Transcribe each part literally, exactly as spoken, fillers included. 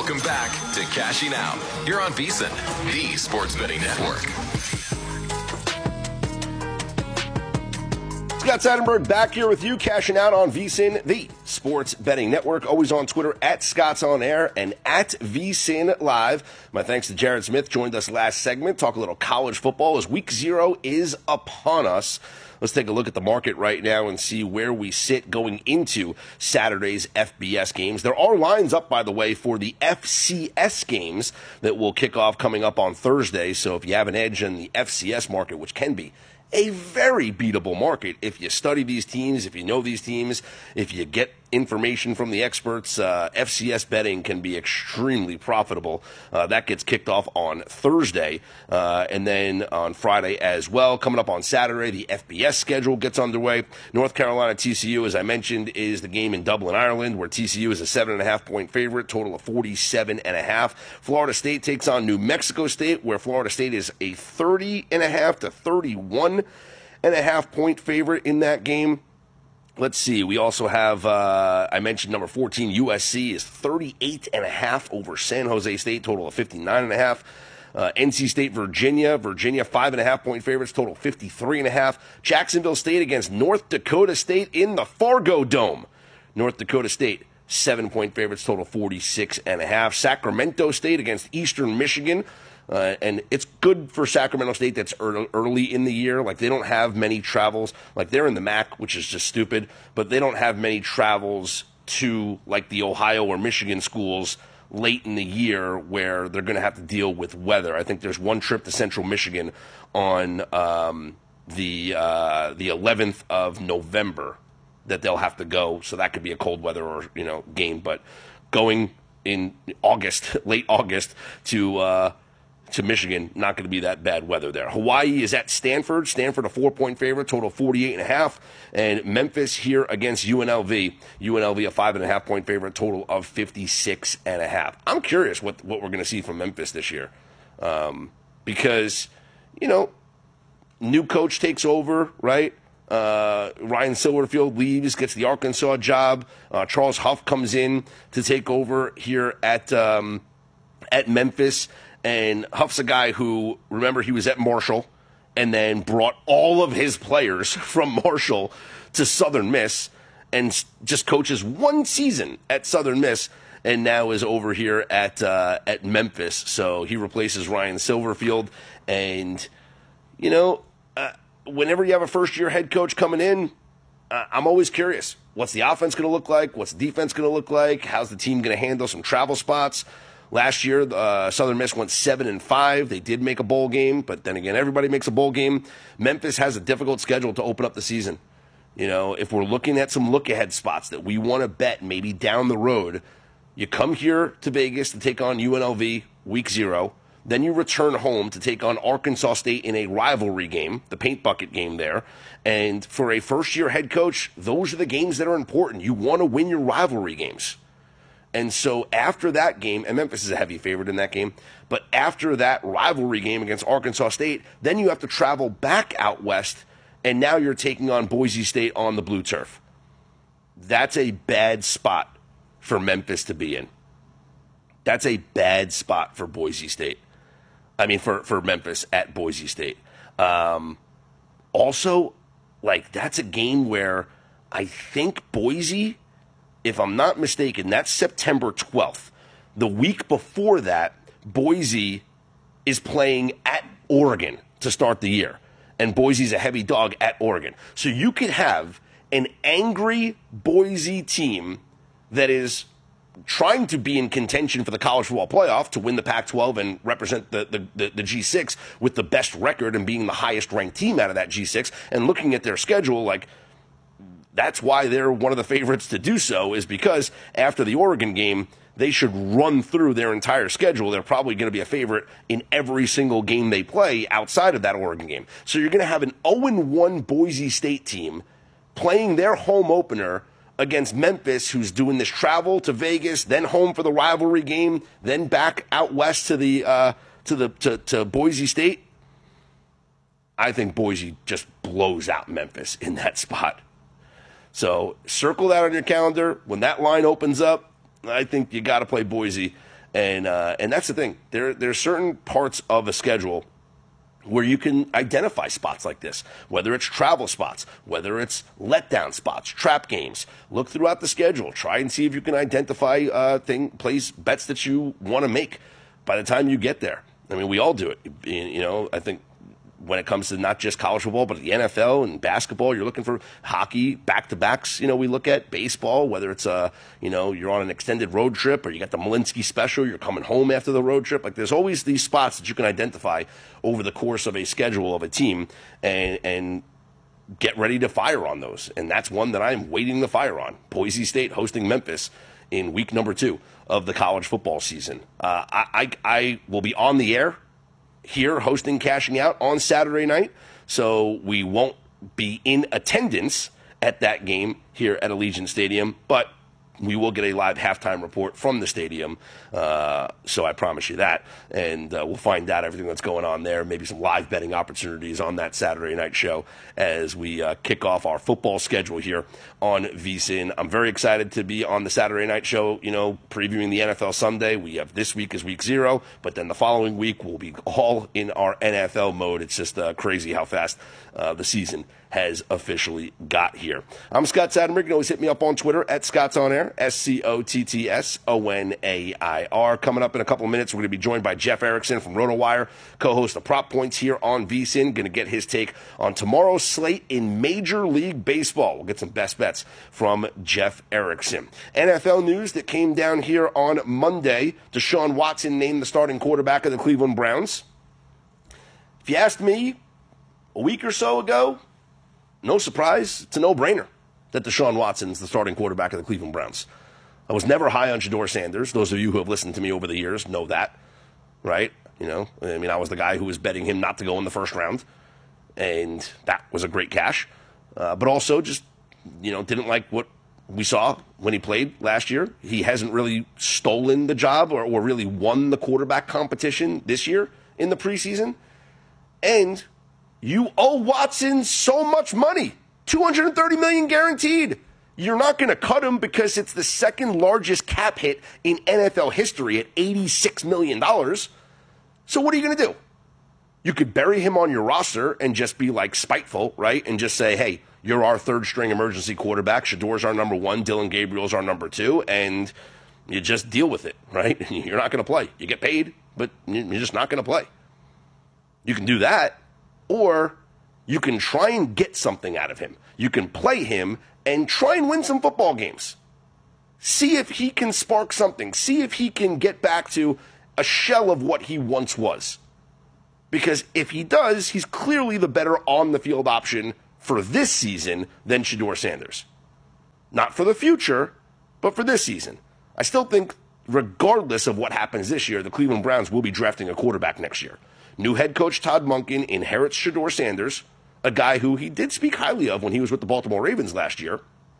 Welcome back to Cashing Out. You're on VSiN, the Sports Betting Network. Scott Seidenberg back here with you, cashing out on VSiN, the Sports Betting Network. Always on Twitter, at Scott's On Air and at VSiN Live. My thanks to Jared Smith, joined us last segment. Talk a little college football as week zero is upon us. Let's take a look at the market right now and see where we sit going into Saturday's F B S games. There are lines up, by the way, for the F C S games that will kick off coming up on Thursday. So if you have an edge in the F C S market, which can be a very beatable market if you study these teams, if you know these teams, if you get information from the experts, uh, F C S betting can be extremely profitable. Uh, that gets kicked off on Thursday, uh, and then on Friday as well. Coming up on Saturday, the F B S schedule gets underway. North Carolina T C U, as I mentioned, is the game in Dublin, Ireland, where T C U is a seven and a half point favorite, total of forty-seven and a half. Florida State takes on New Mexico State, where Florida State is a thirty and a half to thirty-one and a half point favorite in that game. Let's see. We also have, uh, I mentioned number fourteen, U S C is thirty-eight and a half over San Jose State, total of fifty-nine and a half. Uh, N C State, Virginia, Virginia five and a half point favorites, total fifty-three and a half. Jacksonville State against North Dakota State in the Fargo Dome. North Dakota State, seven point favorites, total forty-six and a half. Sacramento State against Eastern Michigan. Uh, and it's good for Sacramento State that's early, early in the year. Like, they don't have many travels. Like, they're in the M A C, which is just stupid, but they don't have many travels to, like, the Ohio or Michigan schools late in the year where they're going to have to deal with weather. I think there's one trip to Central Michigan on um, the uh, the eleventh of November that they'll have to go, so that could be a cold weather or, you know, game. But going in August, late August, to uh, to Michigan, not going to be that bad weather there. Hawaii is at Stanford. Stanford a four-point favorite, total forty-eight and a half. And Memphis here against U N L V. U N L V a five and a half point favorite, total of fifty-six and a half. I'm curious what what we're going to see from Memphis this year, um, because you know, new coach takes over, right? Uh, Ryan Silverfield leaves, gets the Arkansas job. Uh, Charles Huff comes in to take over here at um, at Memphis. And Huff's a guy who, remember, he was at Marshall and then brought all of his players from Marshall to Southern Miss and just coaches one season at Southern Miss and now is over here at uh, at Memphis. So he replaces Ryan Silverfield. And, you know, uh, whenever you have a first-year head coach coming in, uh, I'm always curious. What's the offense going to look like? What's the defense going to look like? How's the team going to handle some travel spots? Last year, uh, Southern Miss went seven and five. They did make a bowl game, but then again, everybody makes a bowl game. Memphis has a difficult schedule to open up the season. You know, if we're looking at some look-ahead spots that we want to bet maybe down the road, you come here to Vegas to take on U N L V week zero. Then you return home to take on Arkansas State in a rivalry game, the paint bucket game there. And for a first-year head coach, those are the games that are important. You want to win your rivalry games. And so after that game, and Memphis is a heavy favorite in that game, but after that rivalry game against Arkansas State, then you have to travel back out west, and now you're taking on Boise State on the blue turf. That's a bad spot for Memphis to be in. That's a bad spot for Boise State. I mean, for, for Memphis at Boise State. Um, also, like, that's a game where I think Boise, if I'm not mistaken, that's September twelfth. The week before that, Boise is playing at Oregon to start the year. And Boise's a heavy dog at Oregon. So you could have an angry Boise team that is trying to be in contention for the college football playoff to win the Pac twelve and represent the, the, the, the G six with the best record and being the highest ranked team out of that G six. And looking at their schedule, like, that's why they're one of the favorites to do so, is because after the Oregon game, they should run through their entire schedule. They're probably going to be a favorite in every single game they play outside of that Oregon game. So you're going to have an oh and one Boise State team playing their home opener against Memphis, who's doing this travel to Vegas, then home for the rivalry game, then back out west to the uh, to the to, to Boise State. I think Boise just blows out Memphis in that spot. So circle that on your calendar. When that line opens up, I think you got to play Boise And uh, and that's the thing. There there's certain parts of a schedule where you can identify spots like this, whether it's travel spots, whether it's letdown spots, trap games. Look throughout the schedule. Try and see if you can identify uh, thing, plays, bets that you want to make by the time you get there. I mean, we all do it. You know, I think when it comes to not just college football, but the N F L and basketball, you're looking for hockey, back-to-backs. You know, we look at baseball, whether it's, a, you know, you're on an extended road trip or you got the Malinsky special, you're coming home after the road trip. Like, there's always these spots that you can identify over the course of a schedule of a team and, and get ready to fire on those. And that's one that I'm waiting to fire on. Boise State hosting Memphis in week number two of the college football season. Uh, I, I, I will be on the air here hosting Cashing Out on Saturday night, so we won't be in attendance at that game here at Allegiant Stadium, but we will get a live halftime report from the stadium, uh, so I promise you that, and uh, we'll find out everything that's going on there, maybe some live betting opportunities on that Saturday night show as we uh, kick off our football schedule here on VSiN. I'm very excited to be on the Saturday night show, you know, previewing the N F L Sunday. We have this week is week zero, but then the following week we'll be all in our N F L mode. It's just uh, crazy how fast uh, the season has officially got here. I'm Scott Satterberg. You can always hit me up on Twitter at Scott's On Air, S C O T T S O N A I R. Coming up in a couple of minutes, we're going to be joined by Jeff Erickson from RotoWire, co-host of Prop Points here on VSiN. Going to get his take on tomorrow's slate in Major League Baseball. We'll get some best bets from Jeff Erickson. N F L news that came down here on Monday. Deshaun Watson named the starting quarterback of the Cleveland Browns. If you asked me a week or so ago, no surprise, it's a no-brainer that Deshaun Watson is the starting quarterback of the Cleveland Browns. I was never high on Shedeur Sanders. Those of you who have listened to me over the years know that, right? You know, I mean, I was the guy who was betting him not to go in the first round, and that was a great cash. Uh, but also just, you know, didn't like what we saw when he played last year. He hasn't really stolen the job or, or really won the quarterback competition this year in the preseason. And you owe Watson so much money, two hundred thirty million dollars guaranteed. You're not going to cut him because it's the second largest cap hit in N F L history at eighty-six million dollars. So what are you going to do? You could bury him on your roster and just be like spiteful, right? And just say, hey, you're our third string emergency quarterback. Shedeur's our number one. Dillon Gabriel's our number two. And you just deal with it, right? You're not going to play. You get paid, but you're just not going to play. You can do that. Or you can try and get something out of him. You can play him and try and win some football games. See if he can spark something. See if he can get back to a shell of what he once was. Because if he does, he's clearly the better on-the-field option for this season than Shedeur Sanders. Not for the future, but for this season. I still think, regardless of what happens this year, the Cleveland Browns will be drafting a quarterback next year. New head coach Todd Monken inherits Shedeur Sanders, a guy who he did speak highly of when he was with the Baltimore Ravens last year,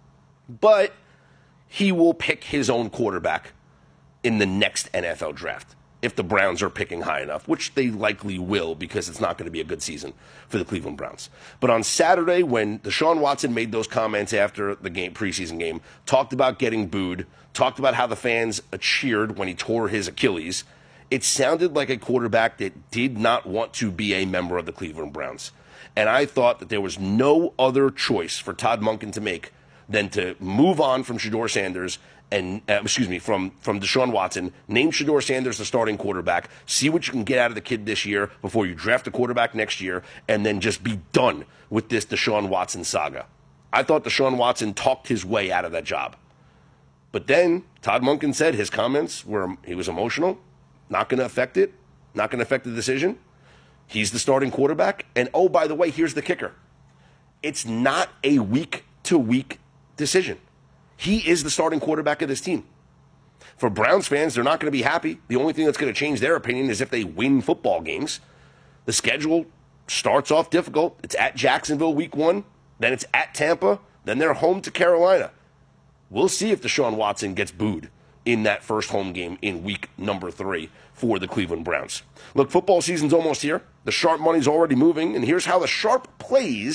but he will pick his own quarterback in the next N F L draft if the Browns are picking high enough, which they likely will because it's not going to be a good season for the Cleveland Browns. But on Saturday, when Deshaun Watson made those comments after the game, preseason game, talked about getting booed, talked about how the fans cheered when he tore his Achilles, it sounded like a quarterback that did not want to be a member of the Cleveland Browns. And I thought that there was no other choice for Todd Monken to make than to move on from Shedeur Sanders and, uh, excuse me, from, from Deshaun Watson, name Shedeur Sanders the starting quarterback, see what you can get out of the kid this year before you draft a quarterback next year, and then just be done with this Deshaun Watson saga. I thought Deshaun Watson talked his way out of that job. But then Todd Monken said his comments were, he was emotional. Not going to affect it. Not going to affect the decision. He's the starting quarterback. And, oh, by the way, here's the kicker. It's not a week-to-week decision. He is the starting quarterback of this team. For Browns fans, they're not going to be happy. The only thing that's going to change their opinion is if they win football games. The schedule starts off difficult. It's at Jacksonville week one. Then it's at Tampa. Then they're home to Carolina. We'll see if Deshaun Watson gets booed in that first home game in week number three for the Cleveland Browns. Look, football season's almost here. The sharp money's already moving, and here's how the sharp plays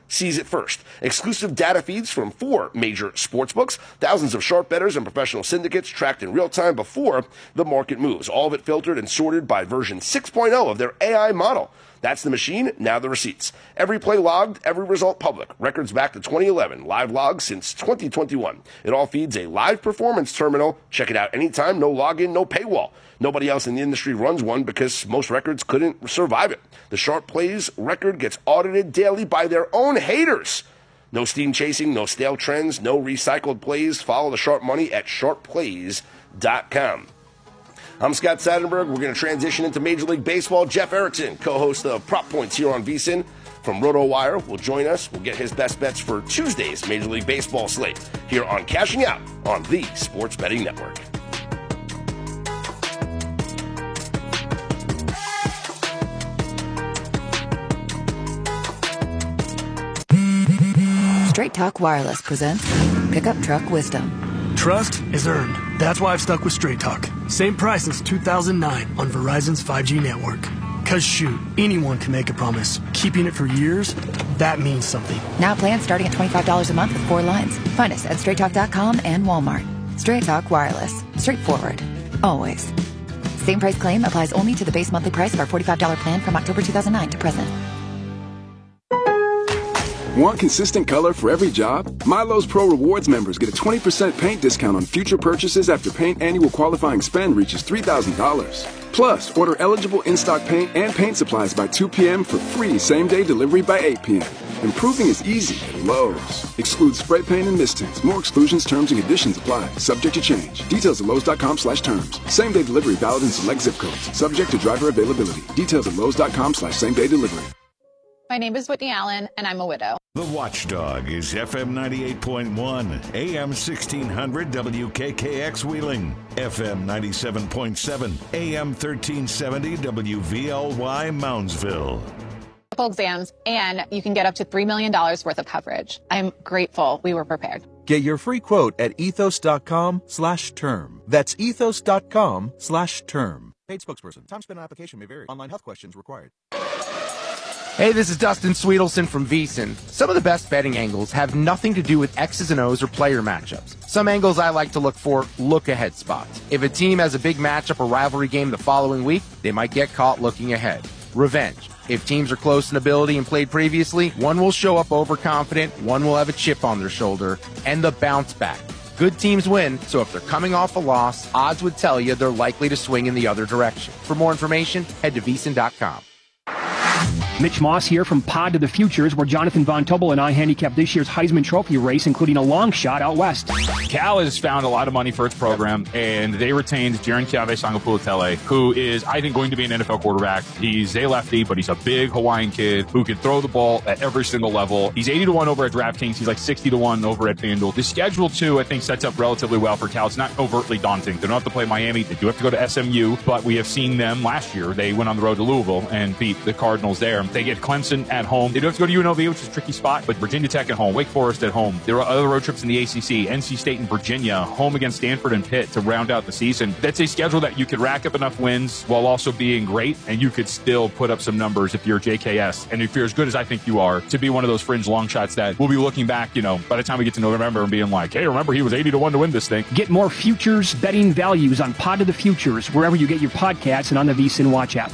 sees it first. Exclusive data feeds from four major sportsbooks, thousands of sharp bettors and professional syndicates tracked in real time before the market moves. All of it filtered and sorted by version six point oh of their A I model. That's the machine, now the receipts. Every play logged, every result public. Records back to twenty eleven, live logs since twenty twenty-one. It all feeds a live performance terminal. Check it out anytime, no login, no paywall. Nobody else in the industry runs one because most records couldn't survive it. The Sharp Plays record gets audited daily by their own haters. No steam chasing, no stale trends, no recycled plays. Follow the Sharp Money at sharp plays dot com. I'm Scott Seidenberg. We're going to transition into Major League Baseball. Jeff Erickson, co-host of Prop Points here on VSiN from RotoWire, will join us. We'll get his best bets for Tuesday's Major League Baseball slate here on Cashing Out on the Sports Betting Network. Straight Talk Wireless presents Pickup Truck Wisdom. Trust is earned. That's why I've stuck with Straight Talk. Same price since two thousand nine on Verizon's five G network. Cause shoot, anyone can make a promise. Keeping it for years, that means something. Now plans starting at twenty-five dollars a month with four lines. Find us at straight talk dot com and Walmart. Straight Talk Wireless. Straightforward. Always. Same price claim applies only to the base monthly price of our forty-five dollars plan from October two thousand nine to present. Want consistent color for every job? Milo's Pro Rewards members get a twenty percent paint discount on future purchases after paint annual qualifying spend reaches three thousand dollars. Plus, order eligible in-stock paint and paint supplies by two p.m. for free same-day delivery by eight p.m. Improving is easy at Lowe's. Excludes spray paint and mist tints. More exclusions, terms, and conditions apply. Subject to change. Details at Lowe's dot com slash terms. Same-day delivery valid in select zip codes. Subject to driver availability. Details at Lowe's dot com slash same-day delivery. My name is Whitney Allen, and I'm a widow. The Watchdog is F M ninety-eight point one, A M sixteen hundred W K K X Wheeling, F M ninety-seven point seven, A M thirteen seventy W V L Y Moundsville. Exams, and you can get up to three million dollars worth of coverage. I'm grateful we were prepared. Get your free quote at ethos dot com slash term. That's ethos dot com slash term. Paid spokesperson. Time spent on application may vary. Online health questions required. Hey, this is Dustin Sweetelson from VSiN. Some of the best betting angles have nothing to do with X's and O's or player matchups. Some angles I like to look for look-ahead spots. If a team has a big matchup or rivalry game the following week, they might get caught looking ahead. Revenge. If teams are close in ability and played previously, one will show up overconfident, one will have a chip on their shoulder, and the bounce back. Good teams win, so if they're coming off a loss, odds would tell you they're likely to swing in the other direction. For more information, head to V S I N dot com. Mitch Moss here from Pod to the Futures, where Jonathan Von Tobel and I handicapped this year's Heisman Trophy race, including a long shot out west. Cal has found a lot of money for its program, and they retained Jaren Kiave-Sangapulutele, who is, I think, going to be an N F L quarterback. He's a lefty, but he's a big Hawaiian kid who can throw the ball at every single level. He's eighty to one over at DraftKings. He's like sixty to one over at FanDuel. The schedule, too, I think, sets up relatively well for Cal. It's not overtly daunting. They don't have to play Miami. They do have to go to S M U, but we have seen them last year. They went on the road to Louisville and beat the Cardinals there. They get Clemson at home. They do have to go to U N L V, which is a tricky spot, but Virginia Tech at home, Wake Forest at home. There are other road trips in the A C C, N C State and Virginia, home against Stanford and Pitt to round out the season. That's a schedule that you could rack up enough wins while also being great, and you could still put up some numbers if you're J K S, and if you're as good as I think you are, to be one of those fringe long shots that we'll be looking back, you know, by the time we get to November and being like, hey, remember he was eighty to one to win this thing. Get more futures betting values on Pod to the Futures, wherever you get your podcasts and on the VSiN Watch app.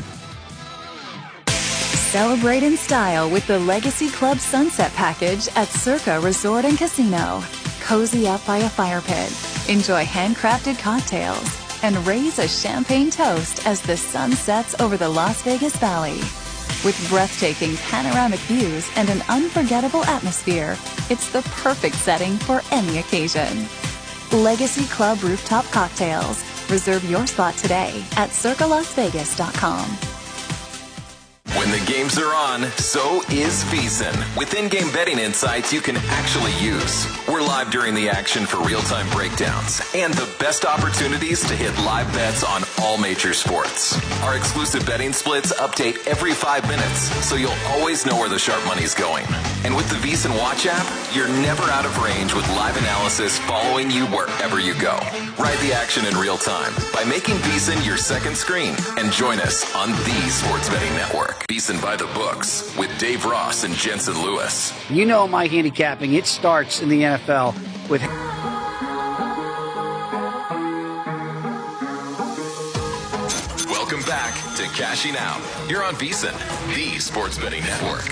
Celebrate in style with the Legacy Club Sunset Package at Circa Resort and Casino. Cozy up by a fire pit, enjoy handcrafted cocktails, and raise a champagne toast as the sun sets over the Las Vegas Valley. With breathtaking panoramic views and an unforgettable atmosphere, it's the perfect setting for any occasion. Legacy Club Rooftop Cocktails. Reserve your spot today at circa las vegas dot com. When the games are on, so is VSiN. With in-game betting insights you can actually use. We're live during the action for real-time breakdowns and the best opportunities to hit live bets on all major sports. Our exclusive betting splits update every five minutes, so you'll always know where the sharp money's going. And with the VSiN Watch app, you're never out of range with live analysis following you wherever you go. Ride the action in real time by making VSiN your second screen and join us on the Sports Betting Network. VSiN by the books with Dave Ross and Jensen Lewis. You know my handicapping, it starts in the N F L with... Welcome back to Cashing Out. You're on VSiN, the sports betting network.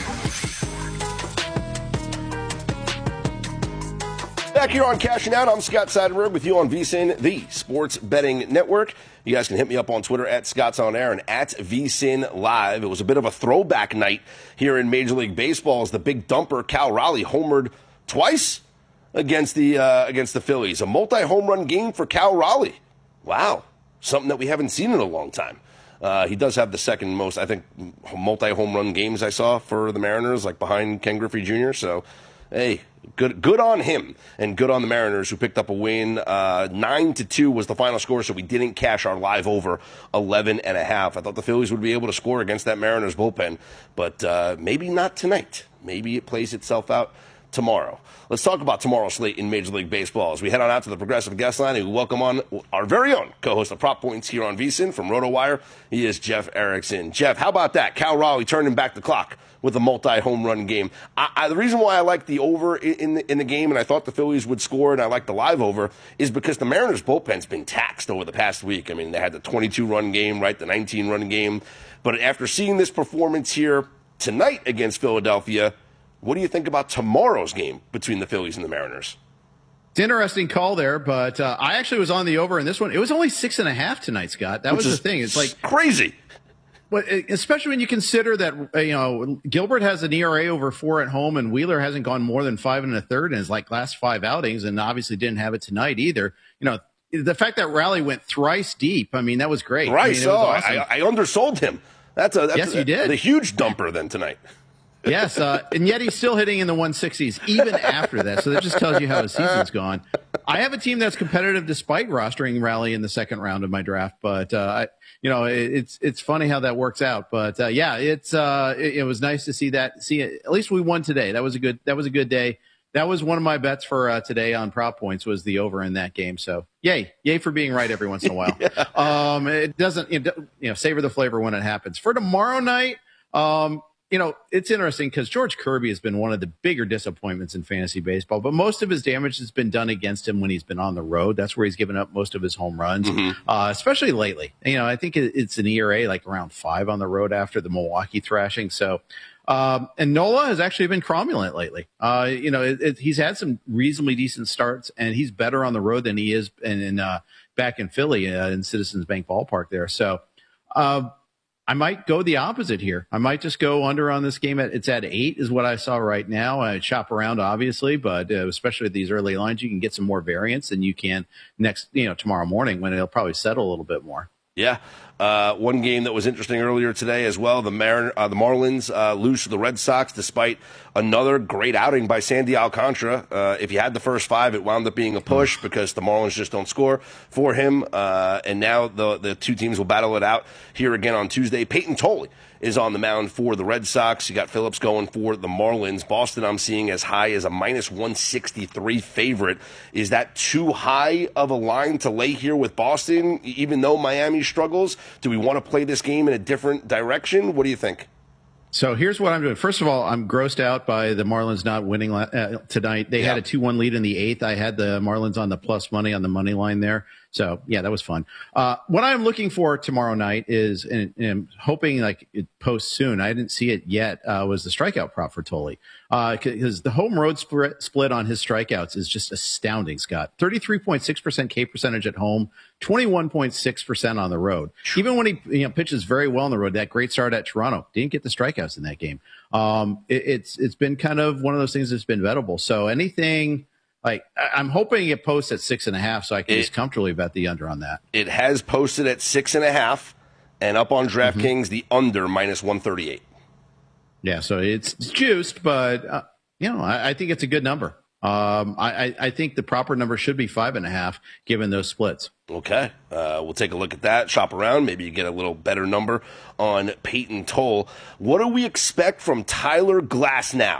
Back here on Cashing Out, I'm Scott Seidenberg with you on VSiN, the sports betting network. You guys can hit me up on Twitter at Scott's On Air and at VSiN Live. It was a bit of a throwback night here in Major League Baseball as the big dumper Cal Raleigh homered twice against the uh, against the Phillies. A multi-home run game for Cal Raleigh. Wow, something that we haven't seen in a long time. Uh, he does have the second most, I think, multi-home run games I saw for the Mariners, like behind Ken Griffey Junior So, hey, good good on him and good on the Mariners who picked up a win. Uh, nine to two was the final score, so we didn't cash our live over eleven and a half. I thought the Phillies would be able to score against that Mariners bullpen, but uh, maybe not tonight. Maybe it plays itself out tomorrow. Let's talk about tomorrow's slate in Major League Baseball as we head on out to the Progressive Guest Line and we welcome on our very own co-host of Prop Points here on VSiN from RotoWire. He is Jeff Erickson. Jeff, how about that? Cal Raleigh turning back the clock with a multi-home run game. I, I, the reason why I like the over in, in, the, in the game and I thought the Phillies would score and I like the live over is because the Mariners bullpen's been taxed over the past week. I mean, they had the twenty-two run game, right, the nineteen run game. But after seeing this performance here tonight against Philadelphia, what do you think about tomorrow's game between the Phillies and the Mariners? It's an interesting call there, but uh, I actually was on the over in this one. It was only six and a half tonight, Scott. That Which was the thing. It's like crazy. But especially when you consider that, you know, Gilbert has an E R A over four at home and Wheeler hasn't gone more than five and a third in his like last five outings and obviously didn't have it tonight either. You know, the fact that Raleigh went thrice deep, I mean, that was great. Thrice. I mean, oh, awesome. I, I undersold him. That's a that's yes, a, you did. a huge dumper then tonight. Yes, uh, and yet he's still hitting in the one sixties even after that. So that just tells you how his season's gone. I have a team that's competitive despite rostering Raleigh in the second round of my draft, but uh, I, you know, it, it's it's funny how that works out. But uh, yeah, it's uh, it, it was nice to see that. See, it. At least we won today. That was a good. That was a good day. That was one of my bets for uh, today on Prop Points was the over in that game. So yay, yay for being right every once in a while. yeah. Um, it doesn't, you know, savor the flavor when it happens. For tomorrow night. Um, You know, it's interesting because George Kirby has been one of the bigger disappointments in fantasy baseball, but most of his damage has been done against him when he's been on the road. That's where he's given up most of his home runs, mm-hmm. uh, especially lately. You know, I think it's an E R A like around five on the road after the Milwaukee thrashing. So, um, and Nola has actually been cromulent lately. Uh, you know, it, it, he's had some reasonably decent starts, and he's better on the road than he is in, in uh, back in Philly uh, in Citizens Bank Ballpark there. So, uh, I might go the opposite here. I might just go under on this game. It's at eight is what I saw right now. I shop around, obviously, but uh, especially at these early lines, you can get some more variance than you can next, you know, tomorrow morning when it'll probably settle a little bit more. Yeah. Uh, one game that was interesting earlier today as well, the Mar- uh, the Marlins uh, lose to the Red Sox despite another great outing by Sandy Alcantara. Uh, if you had the first five, it wound up being a push because the Marlins just don't score for him. Uh, and now the, the two teams will battle it out here again on Tuesday. Peyton Tolley is on the mound for the Red Sox. You got Phillips going for the Marlins. Boston I'm seeing as high as a minus one sixty-three favorite. Is that too high of a line to lay here with Boston, even though Miami struggles? Do we want to play this game in a different direction? What do you think? So here's what I'm doing. First of all, I'm grossed out by the Marlins not winning uh, tonight. They yeah. had a two one lead in the eighth. I had the Marlins on the plus money on the money line there. So, yeah, that was fun. Uh, what I'm looking for tomorrow night is, and, and I'm hoping like it posts soon. I didn't see it yet, uh, was the strikeout prop for Tolley. Because uh, the home road split, split on his strikeouts is just astounding, Scott. thirty-three point six percent K percentage at home, twenty-one point six percent on the road. Even when he you know, pitches very well on the road, that great start at Toronto, didn't get the strikeouts in that game. Um, it, it's It's been kind of one of those things that's been bettable. So anything... Like, I'm hoping it posts at six and a half so I can it, just comfortably bet the under on that. It has posted at six and a half, and up on DraftKings, mm-hmm. the under minus one thirty-eight. Yeah, so it's juiced, but, uh, you know, I, I think it's a good number. Um, I, I think the proper number should be five and a half, given those splits. Okay, uh, we'll take a look at that, shop around. Maybe you get a little better number on Peyton Toll. What do we expect from Tyler Glasnow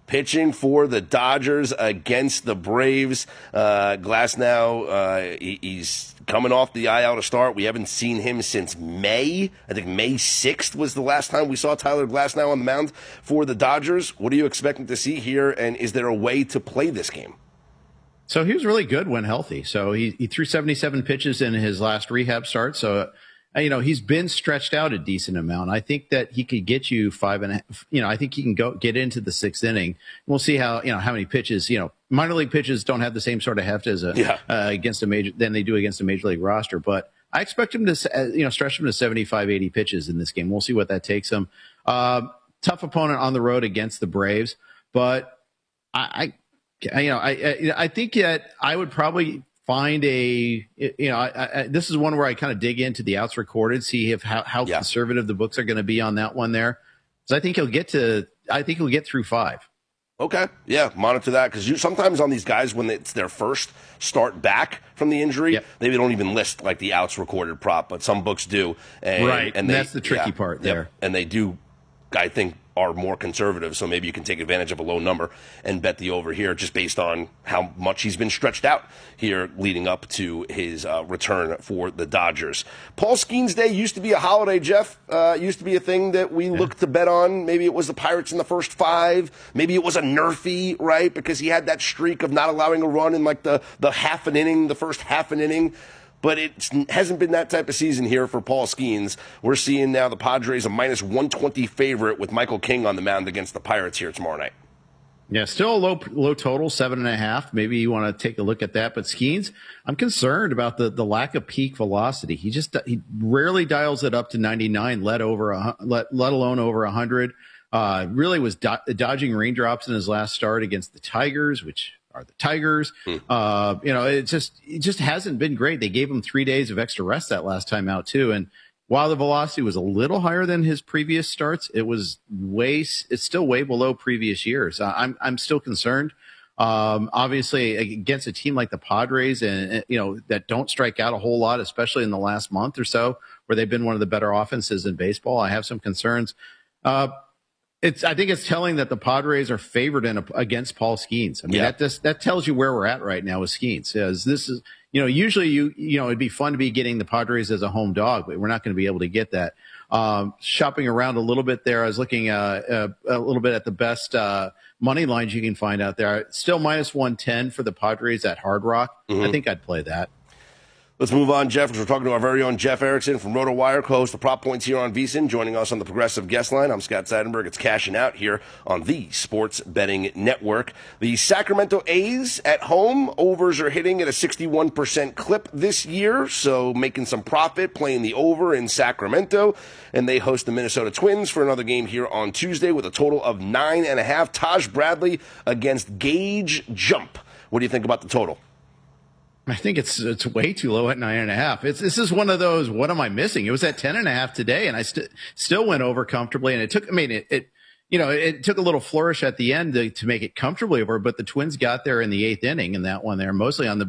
pitching for the Dodgers against the Braves. Uh, Glasnow, uh, he, he's coming off the I L to start. We haven't seen him since May. I think May sixth was the last time we saw Tyler Glasnow on the mound for the Dodgers. What are you expecting to see here, and is there a way to play this game? So he was really good when healthy. So he, he threw seventy-seven pitches in his last rehab start. So, uh, you know, he's been stretched out a decent amount. I think that he could get you five and a half, you know, I think he can go get into the sixth inning. We'll see how, you know, how many pitches, you know, minor league pitches don't have the same sort of heft as a, yeah. uh, against a major, than they do against a major league roster. But I expect him to, uh, you know, stretch him to seventy-five, eighty pitches in this game. We'll see what that takes him. Uh, tough opponent on the road against the Braves, but I, I You know, I, I I think that I would probably find a, you know, I, I, this is one where I kind of dig into the outs recorded, see if how, how yeah. conservative the books are going to be on that one there. So I think he'll get to, I think he'll get through five. Okay. Yeah. Monitor that. Cause you sometimes on these guys, when it's their first start back from the injury, yep. maybe they don't even list like the outs recorded prop, but some books do. And, right. And they, that's the tricky yeah, part there. Yep, and they do, I think, are more conservative, so maybe you can take advantage of a low number and bet the over here just based on how much he's been stretched out here leading up to his uh, return for the Dodgers. Paul Skeens Day used to be a holiday, Jeff. Uh, used to be a thing that we yeah. looked to bet on. Maybe it was the Pirates in the first five. Maybe it was a Nerfy, right, because he had that streak of not allowing a run in like the, the half an inning, the first half an inning. But it hasn't been that type of season here for Paul Skeens. We're seeing now the Padres a minus one twenty favorite with Michael King on the mound against the Pirates here tomorrow night. Yeah, still a low low total, seven and a half. Maybe you want to take a look at that. But Skeens, I'm concerned about the, the lack of peak velocity. He just he rarely dials it up to ninety-nine, let over a, let let alone over one hundred. Uh, really was do- dodging raindrops in his last start against the Tigers, which are the Tigers. Mm. Uh, you know, it just it just hasn't been great. They gave him three days of extra rest that last time out too. And while the velocity was a little higher than his previous starts, it was way it's still way below previous years. Uh, I'm I'm still concerned. Um, obviously against a team like the Padres and, you know, that don't strike out a whole lot, especially in the last month or so, where they've been one of the better offenses in baseball. I have some concerns. Uh, It's. I think it's telling that the Padres are favored in a, against Paul Skeens. I mean, yeah. that just, that tells you where we're at right now with Skeens. As this is, you know, usually you you know it'd be fun to be getting the Padres as a home dog, but we're not going to be able to get that. Um, shopping around a little bit there, I was looking uh, uh, a little bit at the best uh, money lines you can find out there. Still minus one ten for the Padres at Hard Rock. Mm-hmm. I think I'd play that. Let's move on, Jeff, because we're talking to our very own Jeff Erickson from RotoWire, co-host of Prop Points here on VSiN, joining us on the Progressive Guest Line. I'm Scott Seidenberg. It's Cashing Out here on the Sports Betting Network. The Sacramento A's at home, overs are hitting at a sixty-one percent clip this year, so making some profit playing the over in Sacramento. And they host the Minnesota Twins for another game here on Tuesday with a total of nine and a half. Taj Bradley against Gage Jump. What do you think about the total? I think it's it's way too low at nine and a half. It's this is one of those. What am I missing? It was at ten and a half today, and I st- still went over comfortably. And it took. I mean, it, it you know it took a little flourish at the end to, to make it comfortably over. But the Twins got there in the eighth inning in that one there, mostly on the